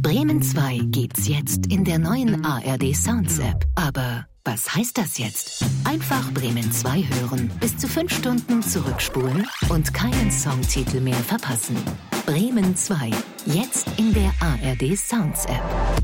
Bremen 2 gibt's jetzt in der neuen ARD Sounds App. Aber was heißt das jetzt? Einfach Bremen 2 hören, bis zu 5 Stunden zurückspulen und keinen Songtitel mehr verpassen. Bremen 2, jetzt in der ARD Sounds App.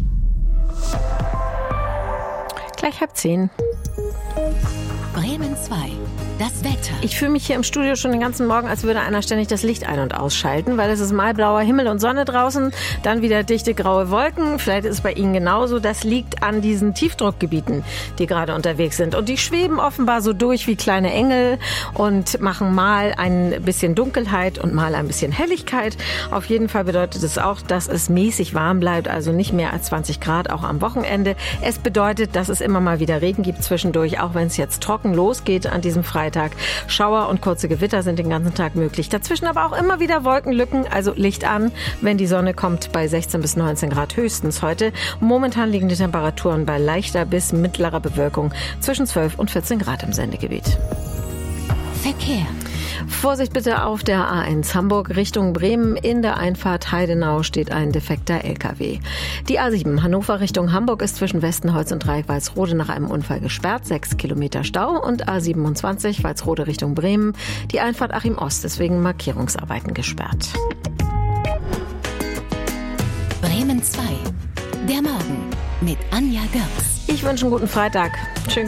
Gleich 9:30. Bremen 2, das Wetter. Ich fühle mich hier im Studio schon den ganzen Morgen, als würde einer ständig das Licht ein- und ausschalten, weil es ist mal blauer Himmel und Sonne draußen, dann wieder dichte graue Wolken. Vielleicht ist es bei Ihnen genauso. Das liegt an diesen Tiefdruckgebieten, die gerade unterwegs sind. Und die schweben offenbar so durch wie kleine Engel und machen mal ein bisschen Dunkelheit und mal ein bisschen Helligkeit. Auf jeden Fall bedeutet es auch, dass es mäßig warm bleibt, also nicht mehr als 20 Grad, auch am Wochenende. Es bedeutet, dass es immer mal wieder Regen gibt zwischendurch, auch wenn es jetzt trocken losgeht an diesem Freitag. Schauer und kurze Gewitter sind den ganzen Tag möglich. Dazwischen aber auch immer wieder Wolkenlücken, also Licht an, wenn die Sonne kommt, bei 16 bis 19 Grad höchstens heute. Momentan liegen die Temperaturen bei leichter bis mittlerer Bewölkung zwischen 12 und 14 Grad im Sendegebiet. Verkehr. Vorsicht bitte auf der A1 Hamburg Richtung Bremen. In der Einfahrt Heidenau steht ein defekter LKW. Die A7 Hannover Richtung Hamburg ist zwischen Westenholz und Dreieck-Walsrode nach einem Unfall gesperrt. 6 Kilometer Stau. Und A27 Walsrode Richtung Bremen. Die Einfahrt Achim Ost ist wegen Markierungsarbeiten gesperrt. Bremen 2, der Morgen mit Anja Görs. Ich wünsche einen guten Freitag. Schön.